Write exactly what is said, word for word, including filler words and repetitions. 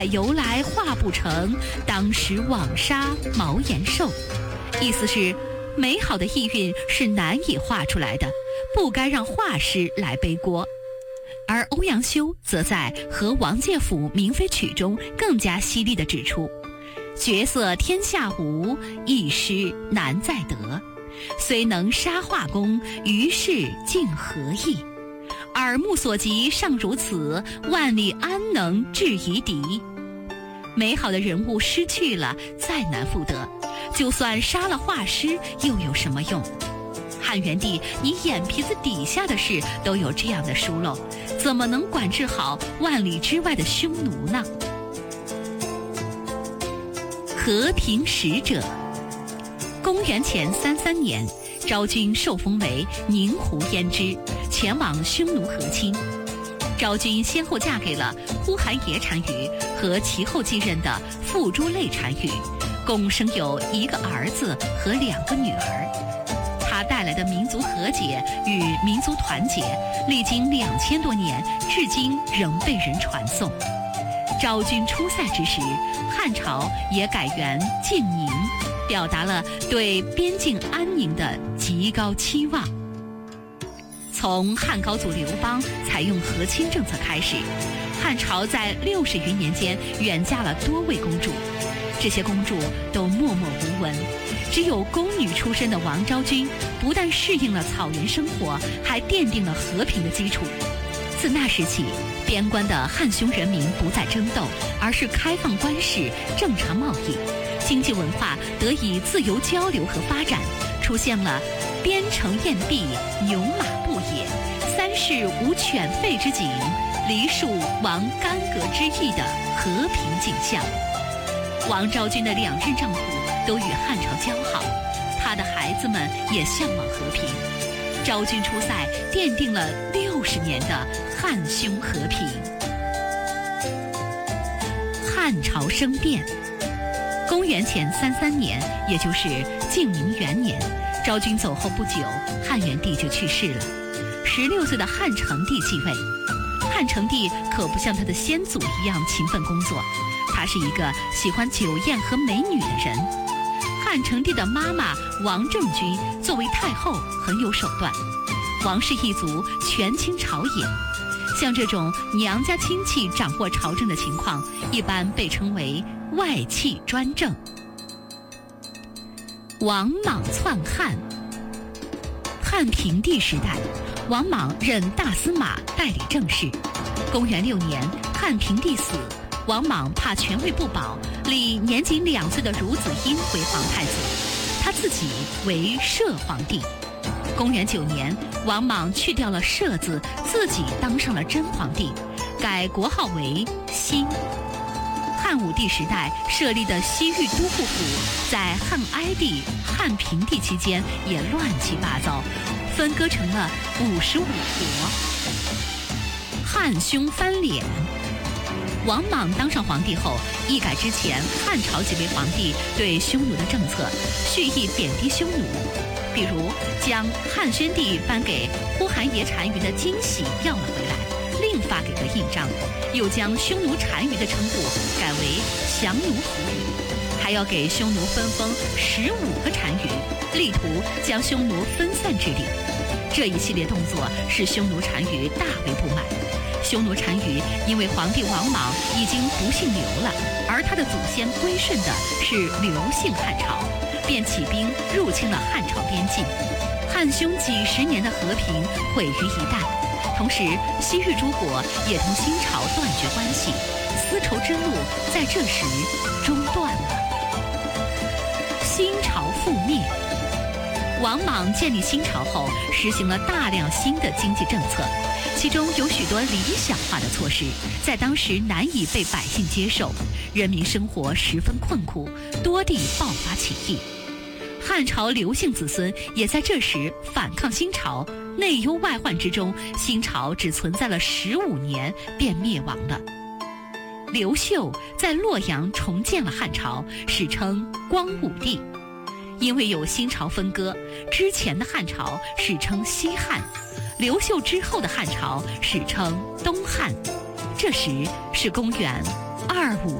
由来画不成，当时枉杀毛延寿。意思是，美好的意蕴是难以画出来的，不该让画师来背锅。而欧阳修则在《和王介甫明妃曲》中更加犀利地指出，绝色天下无，一诗难再得。虽能杀画工，于是竟何益？耳目所及尚如此，万里安能制夷狄？美好的人物失去了，再难复得，就算杀了画师，又有什么用？汉元帝，你眼皮子底下的事都有这样的疏漏，怎么能管制好万里之外的匈奴呢？和平使者。公元前三三年，昭君受封为宁胡胭脂，前往匈奴和亲。昭君先后嫁给了呼韩邪单于和其后继任的傅珠类单于，共生有一个儿子和两个女儿。他带来的民族和解与民族团结，历经两千多年，至今仍被人传颂。昭君出塞之时，汉朝也改元晋宁，表达了对边境安宁的极高期望。从汉高祖刘邦采用和亲政策开始，汉朝在六十余年间远嫁了多位公主，这些公主都默默无闻，只有宫女出身的王昭君不但适应了草原生活，还奠定了和平的基础。自那时起，边关的汉匈人民不再争斗，而是开放关市，正常贸易，经济文化得以自由交流和发展，出现了边城雁闭，牛马不野，三世无犬吠之景，梨树亡干戈之意的和平景象。王昭君的两任丈夫都与汉朝交好，她的孩子们也向往和平。昭君出塞，奠定了六十年的汉匈和平。汉朝生变。公元前三三年，也就是晋宁元年，昭君走后不久，汉元帝就去世了。十六岁的汉成帝继位。汉成帝可不像他的先祖一样勤奋工作，他是一个喜欢酒宴和美女的人。汉成帝的妈妈王政君作为太后很有手段，王氏一族权倾朝野，像这种娘家亲戚掌握朝政的情况，一般被称为外戚专政。王莽篡汉。汉平帝时代，王莽任大司马，代理政事。公元六年，汉平帝死，王莽怕权位不保，立年仅两岁的孺子婴为皇太子，他自己为摄皇帝。公元九年，王莽去掉了摄字，自己当上了真皇帝，改国号为新。汉武帝时代设立的西域都护府，在汉哀帝、汉平帝期间也乱七八糟，分割成了五十五国。汉匈翻脸。王莽当上皇帝后，一改之前汉朝几位皇帝对匈奴的政策，蓄意贬低匈奴。比如将汉宣帝颁给呼韩邪单于的金玺要了回来，另发给个印章，又将匈奴单于的称呼改为降奴伏于，还要给匈奴分封十五个单于，力图将匈奴分散治理。这一系列动作使匈奴单于大为不满。匈奴单于因为皇帝王莽已经不姓刘了，而他的祖先归顺的是刘姓汉朝，便起兵入侵了汉朝边境，汉匈几十年的和平毁于一旦。同时，西域诸国也同新朝断绝关系，丝绸之路在这时中断了。新朝覆灭。王莽建立新朝后，实行了大量新的经济政策，其中有许多理想化的措施，在当时难以被百姓接受，人民生活十分困苦，多地爆发起义。汉朝刘姓子孙也在这时反抗新朝，内忧外患之中，新朝只存在了十五年便灭亡了。刘秀在洛阳重建了汉朝，史称光武帝。因为有新朝分割，之前的汉朝史称西汉，刘秀之后的汉朝史称东汉。这时是公元二五